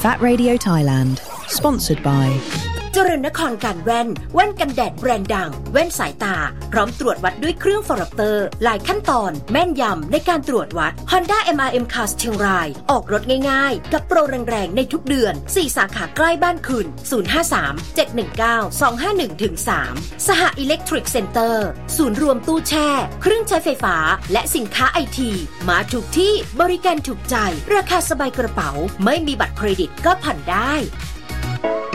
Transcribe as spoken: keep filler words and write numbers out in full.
That Radio Thailand Sponsored by เจริญนครการแว่นแว่นกันแดดแบรนด์ดังแว่นสายตาพร้อมตรวจวัดด้วยเครื่องฟอร์เตอร์หลายขั้นตอนแม่นยำในการตรวจวัด Honda เอ็ม อาร์ เอ็ม Cars เชียงรายออกรถง่ายๆกับโปรแรงๆในทุกเดือนสี่สาขาใกล้บ้านคุณศูนย์ ห้า สาม เจ็ด หนึ่ง เก้า สอง ห้า หนึ่ง สาม สหอิเล็กทริกเซ็นเตอร์ศูนย์รวมตู้แช่เครื่องใช้ไฟฟ้าและสินค้าไอทีมาถูกที่บริการถูกใจราคาสบายกระเป๋าไม่มีบัตรเครดิตก็ผ่อนได้